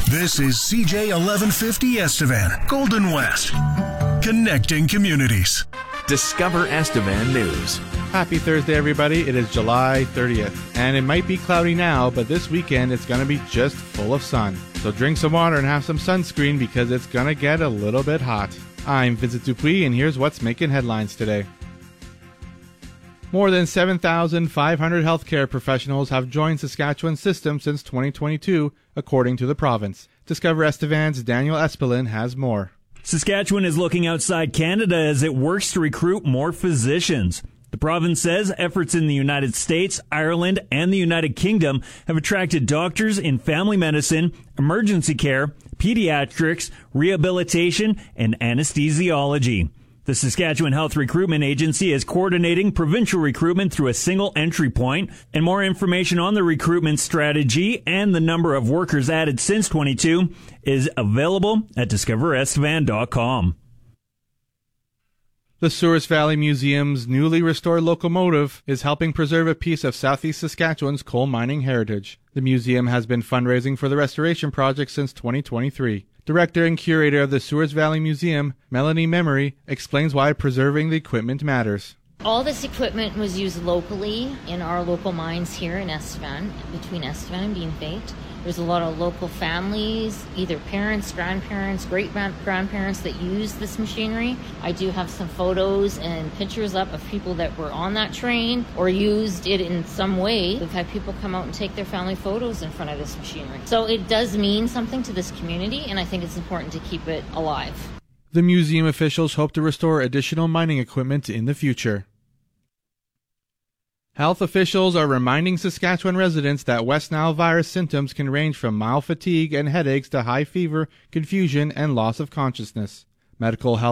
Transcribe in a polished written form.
This is CJ 1150 Estevan, Golden West, connecting communities. Discover Estevan News. Happy Thursday, everybody. It is July 30th, and it might be cloudy now, but this weekend it's going to be just full of sun. So drink some water and have some sunscreen because it's going to get a little bit hot. I'm Vincent Dupuis, and here's what's making headlines today. More than 7,500 healthcare professionals have joined Saskatchewan's system since 2022, according to the province. Discover Estevan's Daniel Espelin has more. Saskatchewan is looking outside Canada as it works to recruit more physicians. The province says efforts in the United States, Ireland, and the United Kingdom have attracted doctors in family medicine, emergency care, pediatrics, rehabilitation, and anesthesiology. The Saskatchewan Health Recruitment Agency is coordinating provincial recruitment through a single entry point, and more information on the recruitment strategy and the number of workers added since 22 is available at discoverestevan.com. The Souris Valley Museum's newly restored locomotive is helping preserve a piece of southeast Saskatchewan's coal mining heritage. The museum has been fundraising for the restoration project since 2023. Director and curator of the Souris Valley Museum, Melanie Memory, explains why preserving the equipment matters. All this equipment was used locally in our local mines here in Estevan, between Estevan and Beanfate. There's a lot of local families, either parents, grandparents, great-grandparents that use this machinery. I do have some photos and pictures up of people that were on that train or used it in some way. We've had people come out and take their family photos in front of this machinery. So it does mean something to this community, and I think it's important to keep it alive. The museum officials hope to restore additional mining equipment in the future. Health officials are reminding Saskatchewan residents that West Nile virus symptoms can range from mild fatigue and headaches to high fever, confusion, and loss of consciousness. Medical health